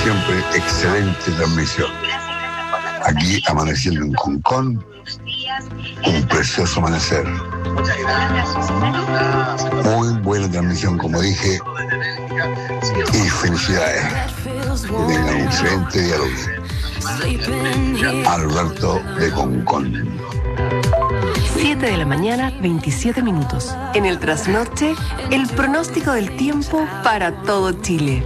siempre, excelente transmisión. Aquí amaneciendo en Concón, un precioso amanecer. Muy buena transmisión, como dije, y felicidades. Que tengan un excelente día. Alberto de Concón. 7 de la mañana, 27 minutos. En el trasnoche, el pronóstico del tiempo para todo Chile.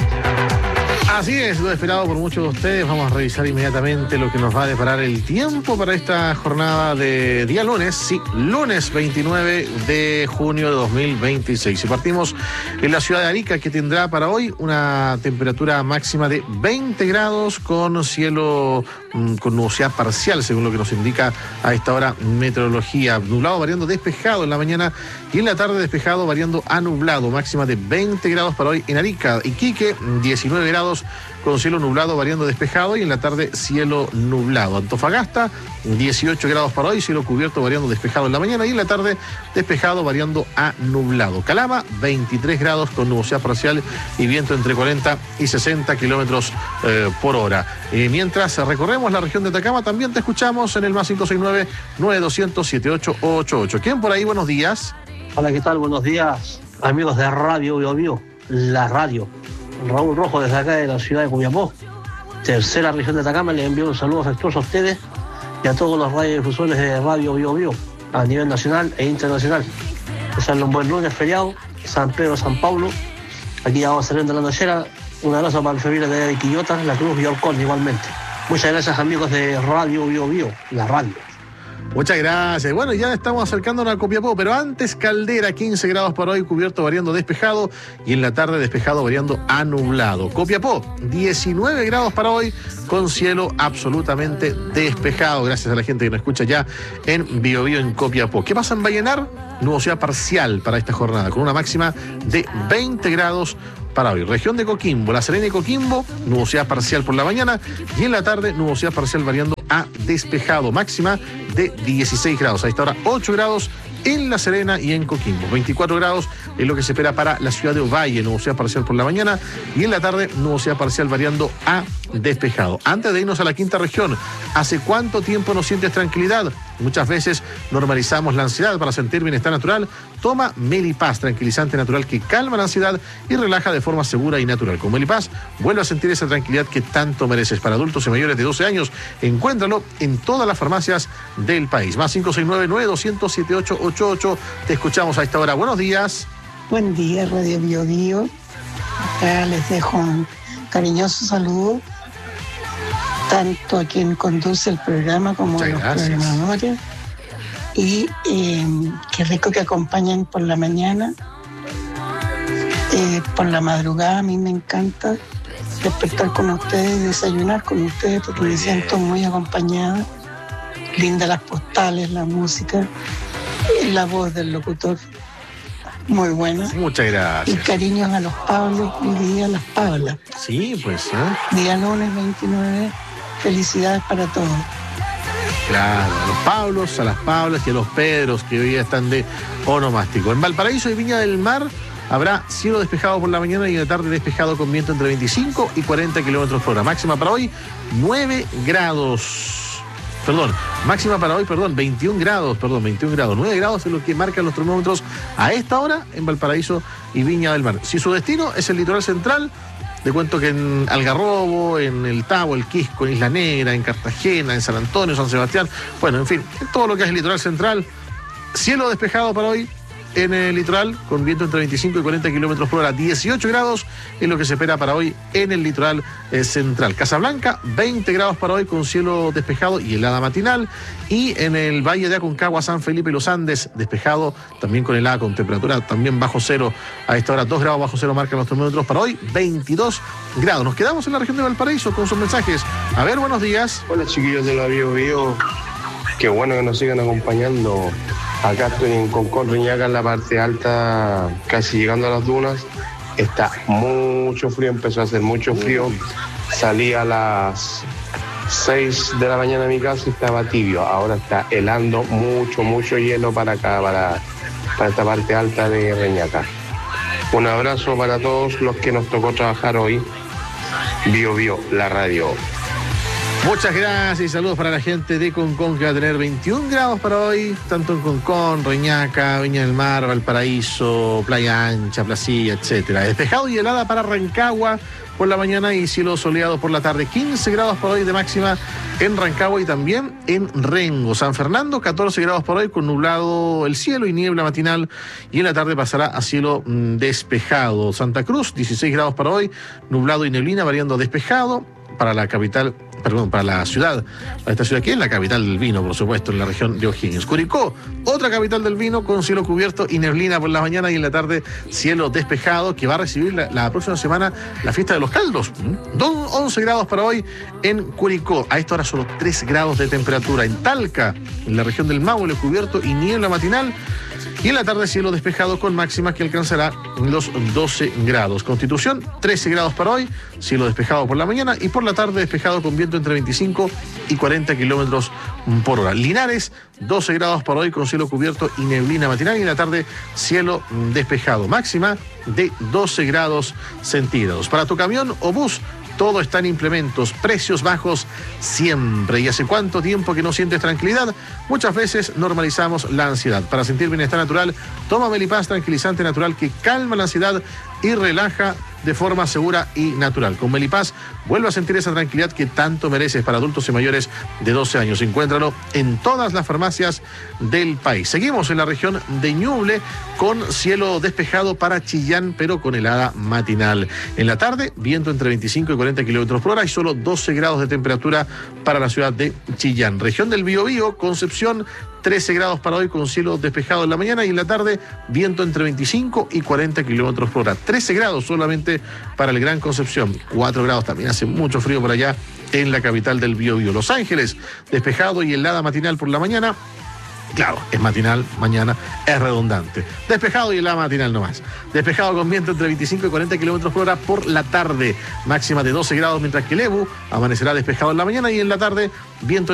Así es, lo esperado por muchos de ustedes. Vamos a revisar inmediatamente lo que nos va a deparar el tiempo para esta jornada de día lunes. Sí, lunes 29 de junio de 2026. Y partimos en la ciudad de Arica, que tendrá para hoy una temperatura máxima de 20 grados con cielo con nubosidad parcial, según lo que nos indica a esta hora meteorología. Nublado variando despejado en la mañana y en la tarde despejado variando a nublado. Máxima de 20 grados para hoy en Arica. Iquique, 19 grados con cielo nublado variando despejado y en la tarde cielo nublado. Antofagasta, 18 grados para hoy, cielo cubierto variando despejado en la mañana y en la tarde despejado variando a nublado. Calama, 23 grados con nubosidad parcial y viento entre 40 y 60 kilómetros por hora. Mientras recorremos la región de Atacama, también te escuchamos en el más 569-9200-7888. ¿Quién por ahí? Buenos días. Hola, ¿qué tal? Buenos días, amigos de Radio Bio Bio, la radio. Raúl Rojo desde acá de la ciudad de Copiapó, tercera región de Atacama. Les envío un saludo afectuoso a ustedes y a todos los radiodifusores de Radio Bio Bio a nivel nacional e internacional. Desearle un buen lunes feriado, San Pedro, San Pablo. Aquí ya vamos saliendo de la nochera. Un abrazo para el familia de Quillota, La Cruz y Orcón igualmente. Muchas gracias, amigos de Radio Bio Bio, la radio. Muchas gracias. Bueno, ya estamos acercándonos a Copiapó, pero antes Caldera, 15 grados para hoy, cubierto variando despejado y en la tarde despejado variando a nublado. Copiapó, 19 grados para hoy con cielo absolutamente despejado. Gracias a la gente que nos escucha ya en Bio Bio en Copiapó. ¿Qué pasa en Vallenar? Nubosidad parcial para esta jornada, con una máxima de 20 grados para hoy. Región de Coquimbo, La Serena y Coquimbo, nubosidad parcial por la mañana y en la tarde nubosidad parcial variando a despejado, máxima de 16 grados. A esta hora 8 grados en La Serena y en Coquimbo. 24 grados es lo que se espera para la ciudad de Ovalle, nubosidad parcial por la mañana y en la tarde nubosidad parcial variando a despejado. Antes de irnos a la quinta región, ¿hace cuánto tiempo no sientes tranquilidad? Muchas veces normalizamos la ansiedad. Para sentir bienestar natural, toma Melipaz, tranquilizante natural que calma la ansiedad y relaja de forma segura y natural. Con Melipaz, vuelve a sentir esa tranquilidad que tanto mereces. Para adultos y mayores de 12 años, encuéntralo en todas las farmacias del país. Más 569-9200-7888. Te escuchamos a esta hora. Buenos días. Buen día, Radio Bio Bio. Acá les dejo un cariñoso saludo, tanto a quien conduce el programa como a los programadores. Y qué rico que acompañen por la mañana, por la madrugada. A mí me encanta despertar con ustedes, desayunar con ustedes, porque me siento muy acompañada. Linda las postales, la música, la voz del locutor, muy buena. Muchas gracias. Y cariños a los Pablos y día a las Pablas. Sí, pues. Día lunes 29, felicidades para todos. Claro, a los Pablos, a las Pablas y a los Pedros que hoy día están de onomástico. En Valparaíso y Viña del Mar habrá cielo despejado por la mañana y en la tarde despejado con viento entre 25 y 40 kilómetros por hora. Máxima para hoy, 9 grados. Máxima para hoy, 21 grados. 9 grados es lo que marcan los termómetros a esta hora en Valparaíso y Viña del Mar. Si su destino es el litoral central, te cuento que en Algarrobo, en El Tabo, El Quisco, en Isla Negra, en Cartagena, en San Antonio, San Sebastián, bueno, en fin, todo lo que es el litoral central, cielo despejado para hoy en el litoral, con viento entre 25 y 40 kilómetros por hora. 18 grados es lo que se espera para hoy en el litoral central. Casablanca, 20 grados para hoy con cielo despejado y helada matinal. Y en el Valle de Aconcagua, San Felipe y los Andes, despejado, también con helada, con temperatura también bajo cero. A esta hora 2 grados bajo cero marcan los termómetros para hoy, 22 grados. Nos quedamos en la región de Valparaíso con sus mensajes. A ver, buenos días. Hola, chiquillos de la Bio Bio. Qué bueno que nos sigan acompañando. Acá estoy en Concón, Reñaca, en la parte alta, casi llegando a las dunas. Está mucho frío, empezó a hacer mucho frío. Salí a las 6 de la mañana a mi casa y estaba tibio. Ahora está helando mucho hielo para acá, para esta parte alta de Reñaca. Un abrazo para todos los que nos tocó trabajar hoy Bio Bio, la radio. Muchas gracias y saludos para la gente de Concón, que va a tener 21 grados para hoy, tanto en Concón, Reñaca, Viña del Mar, Valparaíso, Playa Ancha, Placilla, etcétera. Despejado y helada para Rancagua por la mañana y cielo soleado por la tarde. 15 grados por hoy de máxima en Rancagua y también en Rengo. San Fernando, 14 grados por hoy con nublado el cielo y niebla matinal, y en la tarde pasará a cielo despejado. Santa Cruz, 16 grados para hoy, nublado y neblina variando a despejado. Para la capital, para la ciudad, para esta ciudad que es la capital del vino, por supuesto, en la región de O'Higgins. Curicó, otra capital del vino con cielo cubierto y neblina por la mañana y en la tarde cielo despejado, que va a recibir la próxima semana la fiesta de los caldos. 11 grados para hoy en Curicó. A esta hora solo 3 grados de temperatura. En Talca, en la región del Maule, cubierto y niebla matinal. Y en la tarde cielo despejado con máxima que alcanzará los 12 grados. Constitución, 13 grados para hoy, cielo despejado por la mañana y por la tarde despejado con viento entre 25 y 40 kilómetros por hora. Linares, 12 grados para hoy con cielo cubierto y neblina matinal y en la tarde cielo despejado. Máxima de 12 grados centígrados. Para tu camión o bus, todo está en implementos, precios bajos siempre. ¿Y hace cuánto tiempo que no sientes tranquilidad? Muchas veces normalizamos la ansiedad. Para sentir bienestar natural, toma Melipaz, tranquilizante natural que calma la ansiedad y relaja de forma segura y natural. Con Melipaz, vuelve a sentir esa tranquilidad que tanto mereces. Para adultos y mayores de 12 años. Encuéntralo en todas las farmacias del país. Seguimos en la región de Ñuble con cielo despejado para Chillán, pero con helada matinal. En la tarde, viento entre 25 y 40 kilómetros por hora y solo 12 grados de temperatura para la ciudad de Chillán. Región del Biobío, Concepción, 13 grados para hoy con cielo despejado en la mañana y en la tarde viento entre 25 y 40 kilómetros por hora. 13 grados solamente para el Gran Concepción. 4 grados también, hace mucho frío por allá en la capital del Biobío. Los Ángeles, despejado y helada matinal por la mañana. Claro, es matinal, mañana es redundante. Despejado y helada matinal nomás. Despejado con viento entre 25 y 40 kilómetros por hora por la tarde. Máxima de 12 grados, mientras que Lebu amanecerá despejado en la mañana y en la tarde viento